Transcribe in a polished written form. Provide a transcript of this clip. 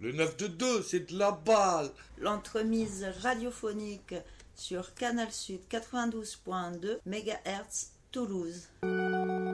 Le 9-2, c'est de la balle. L'entremise radiophonique sur Canal Sud 92.2 MHz Toulouse.